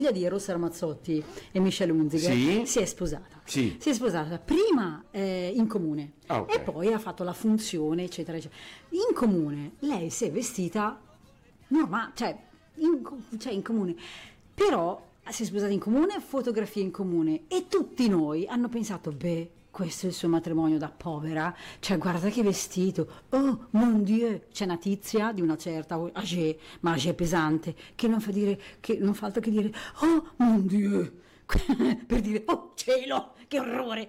di Eros Ramazzotti e Michelle Hunziker si è sposata. Sì. Si è sposata prima in comune Okay. e poi ha fatto la funzione, eccetera, eccetera. In comune lei si è vestita normale, cioè in comune, però si è sposata in comune, fotografie in comune e tutti noi hanno pensato, beh, questo è il suo matrimonio da povera, cioè guarda che vestito, oh mon Dieu, c'è una tizia di una certa âgée, ma âgée pesante, che non fa altro che dire oh mon Dieu, per dire oh cielo, che orrore.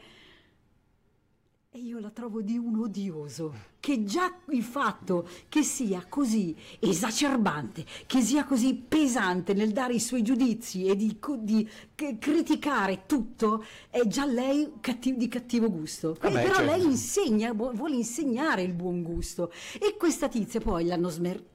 E io la trovo di un odioso, che già il fatto che sia così esacerbante, che sia così pesante nel dare i suoi giudizi e di criticare tutto, è già lei di cattivo gusto. Vabbè, però certo. lei vuole insegnare il buon gusto. E questa tizia poi l'hanno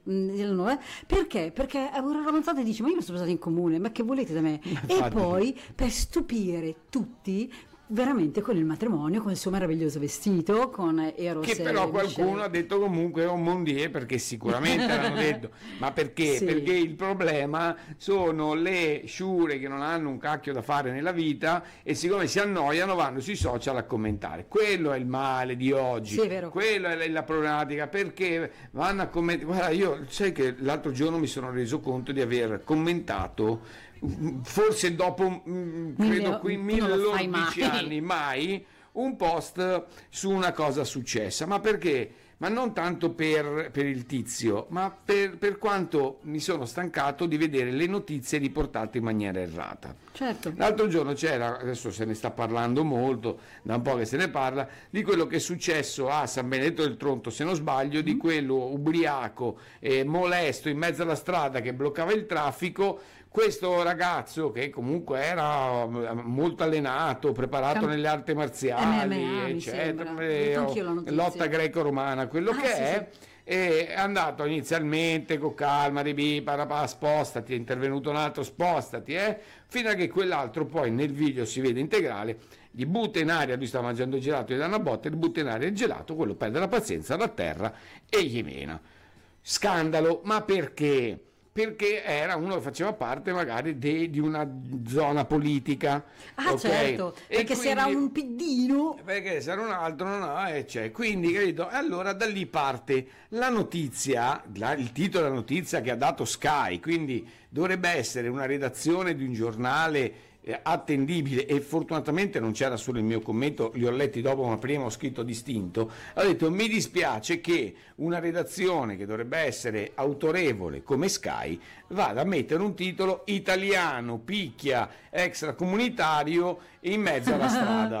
perché? Perché Aurora Ramazzotti dice, ma io mi sono sposata in comune, ma che volete da me? E poi, per stupire tutti, veramente con il matrimonio, con il suo meraviglioso vestito, con Eros, che però e qualcuno Michelle. ha detto comunque un mondier, perché sicuramente l'hanno detto, ma perché? Sì. Perché il problema sono le sciure che non hanno un cacchio da fare nella vita e siccome si annoiano vanno sui social a commentare. Quello è il male di oggi, Sì, è vero. quello è la problematica, perché vanno a commentare. Guarda, io sai che l'altro giorno mi sono reso conto di aver commentato, forse dopo credo qui non lo fai 1011 anni mai, un post su una cosa successa. Ma perché? Ma non tanto per il tizio, ma per quanto mi sono stancato di vedere le notizie riportate in maniera errata. Certo. L'altro giorno c'era, adesso se ne sta parlando molto, da un po' che se ne parla, di quello che è successo a San Benedetto del Tronto, se non sbaglio, di quello ubriaco e molesto in mezzo alla strada che bloccava il traffico. Questo ragazzo che comunque era molto allenato, preparato nelle arti marziali, MMA, mi eccetera, sembra. Ho letto anch'io la notizia. lotta greco-romana, quello che sì, è. sì. È andato inizialmente con calma, spostati, è intervenuto un altro, spostati, fino a che quell'altro poi nel video si vede integrale, gli butta in aria, lui sta mangiando il gelato, gli dà una botta, gli butta in aria il gelato, quello perde la pazienza, va a terra e gli mena. Scandalo, ma perché? Perché era uno che faceva parte magari di una zona politica. Ah, ok? certo, E perché se era quindi- un piddino. perché se era un altro c'è, quindi capito? E allora da lì parte la notizia, il titolo della notizia che ha dato Sky, quindi dovrebbe essere una redazione di un giornale attendibile, e fortunatamente non c'era solo il mio commento, li ho letti dopo, ma prima ho scritto distinto. Ho detto mi dispiace che una redazione che dovrebbe essere autorevole come Sky vada a mettere un titolo italiano picchia extracomunitario in mezzo alla strada.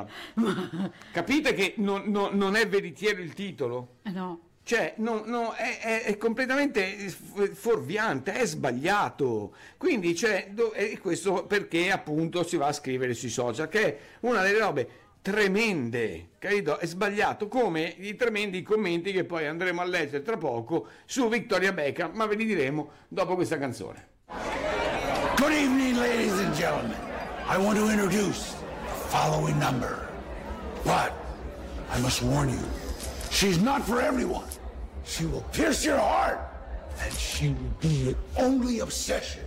Capite che non è veritiero il titolo? No. Cioè, è completamente fuorviante, è sbagliato. Quindi, questo perché appunto si va a scrivere sui social, che è una delle robe tremende, capito? È sbagliato, come i tremendi commenti che poi andremo a leggere tra poco su Victoria Beckham, ma ve li diremo dopo questa canzone. Good evening, ladies and gentlemen. I want to introduce the following number. But I must warn you, she's not for everyone. She will pierce your heart, and she will be your only obsession.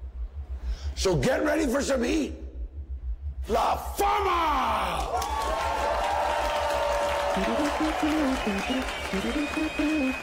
So get ready for some heat. La Fama!